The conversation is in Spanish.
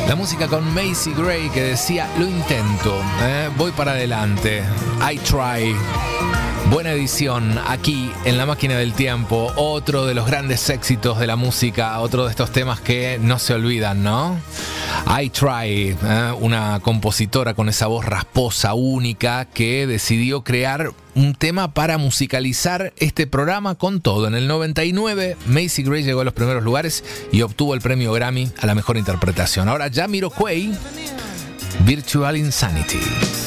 La música con Macy Gray que decía, lo intento, voy para adelante, I try. Buena edición aquí en La Máquina del Tiempo, otro de los grandes éxitos de la música, otro de estos temas que no se olvidan, ¿no? I Try, una compositora con esa voz rasposa, única, que decidió crear un tema para musicalizar este programa con todo. En el 99, Macy Gray llegó a los primeros lugares y obtuvo el premio Grammy a la mejor interpretación. Ahora Jamiroquai, Virtual Insanity.